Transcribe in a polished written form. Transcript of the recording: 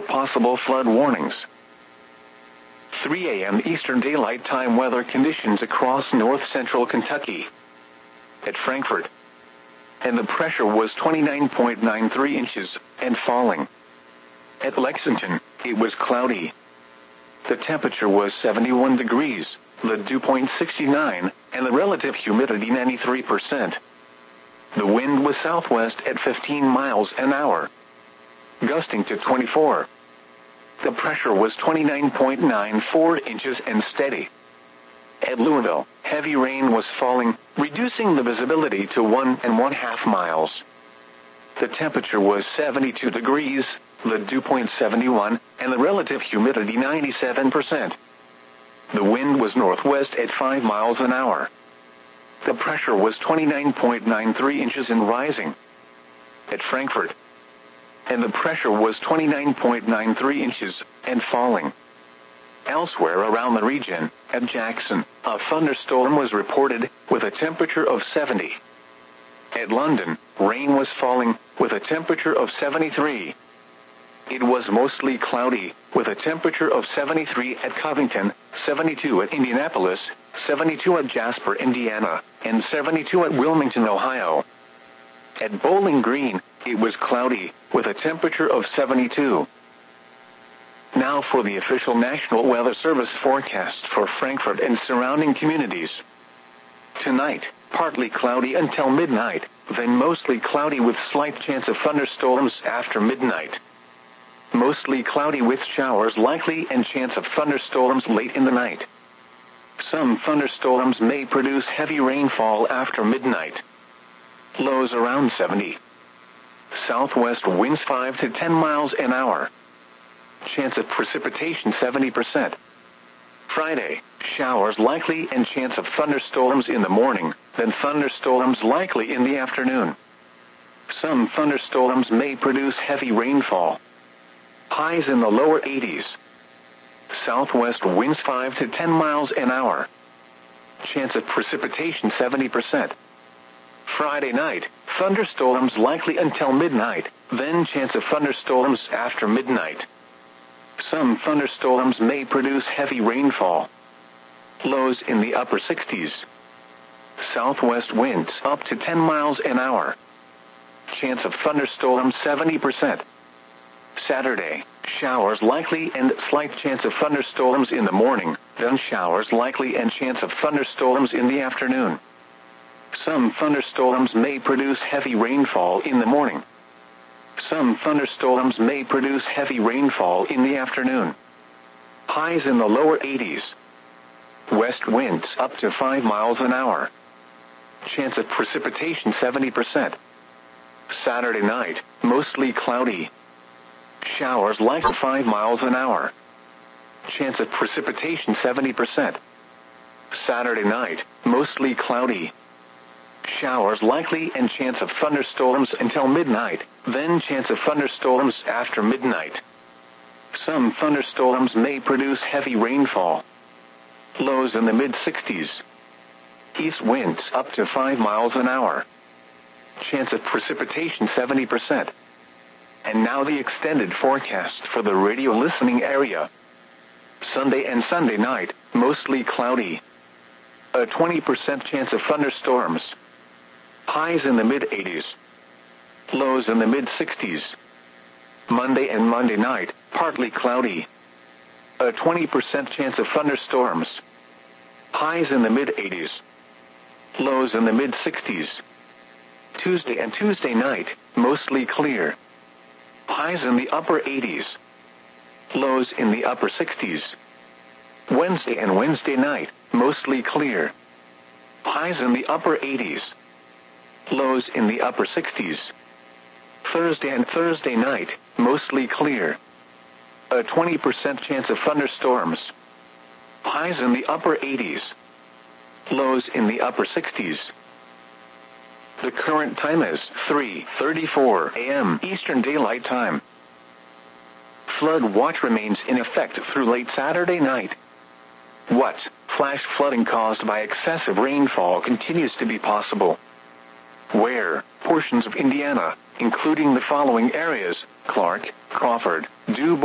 possible flood warnings. 3 a.m. Eastern Daylight Time weather conditions across north-central Kentucky. At Frankfort, and the pressure was 29.93 inches and falling. At Lexington, it was cloudy. The temperature was 71 degrees, the dew point 69, and the relative humidity 93%. The wind was southwest at 15 miles an hour, gusting to 24. The pressure was 29.94 inches and steady. At Louisville, heavy rain was falling, reducing the visibility to 1.5 miles. The temperature was 72 degrees, the dew point 71, and the relative humidity 97%. The wind was northwest at 5 miles an hour. The pressure was 29.93 inches and rising. At Frankfort, and the pressure was 29.93 inches and falling. Elsewhere around the region, at Jackson, a thunderstorm was reported with a temperature of 70. At London, rain was falling with a temperature of 73. It was mostly cloudy with a temperature of 73 at Covington, 72 at Indianapolis, 72 at Jasper, Indiana, and 72 at Wilmington, Ohio. At Bowling Green, it was cloudy with a temperature of 72. Now for the official National Weather Service forecast for Frankfort and surrounding communities. Tonight, partly cloudy until midnight, then mostly cloudy with slight chance of thunderstorms after midnight. Mostly cloudy with showers likely and chance of thunderstorms late in the night. Some thunderstorms may produce heavy rainfall after midnight. Lows around 70. Southwest winds 5 to 10 miles an hour. Chance of precipitation 70%. Friday, showers likely and chance of thunderstorms in the morning, then thunderstorms likely in the afternoon. Some thunderstorms may produce heavy rainfall. Highs in the lower 80s. Southwest winds 5 to 10 miles an hour. Chance of precipitation 70%. Friday night, thunderstorms likely until midnight, then chance of thunderstorms after midnight. Some thunderstorms may produce heavy rainfall. Lows in the upper 60s. Southwest winds up to 10 miles an hour. Chance of thunderstorms 70%. Saturday, showers likely and slight chance of thunderstorms in the morning, then showers likely and chance of thunderstorms in the afternoon. Some thunderstorms may produce heavy rainfall in the morning. Some thunderstorms may produce heavy rainfall in the afternoon. Highs in the lower 80s. West winds up to 5 miles an hour. Chance of precipitation 70%. Saturday night, mostly cloudy. Showers likely 5 miles an hour. Chance of precipitation 70%. Saturday night, mostly cloudy. Showers likely and chance of thunderstorms until midnight, then chance of thunderstorms after midnight. Some thunderstorms may produce heavy rainfall. Lows in the mid-60s. East winds up to 5 miles an hour. Chance of precipitation 70%. And now the extended forecast for the radio listening area. Sunday and Sunday night, mostly cloudy. A 20% chance of thunderstorms. Highs in the mid-80s. Lows in the mid-60s. Monday and Monday night, partly cloudy. A 20% chance of thunderstorms. Highs in the mid-80s. Lows in the mid-60s. Tuesday and Tuesday night, mostly clear. Highs in the upper 80s. Lows in the upper 60s. Wednesday and Wednesday night, mostly clear. Highs in the upper 80s. Lows in the upper 60s. Thursday and Thursday night, mostly clear. A 20% chance of thunderstorms. Highs in the upper 80s. Lows in the upper 60s. The current time is 3:34 a.m. Eastern Daylight Time. Flood watch remains in effect through late Saturday night. What? Flash flooding caused by excessive rainfall continues to be possible. Where? Portions of Indiana, including the following areas: Clark, Crawford, DuBois,